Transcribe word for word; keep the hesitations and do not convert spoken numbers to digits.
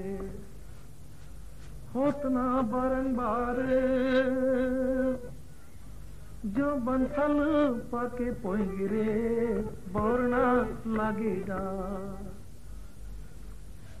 होतना बारंबार जो बंसल पाके पोई गिरे बोरना लागेगा।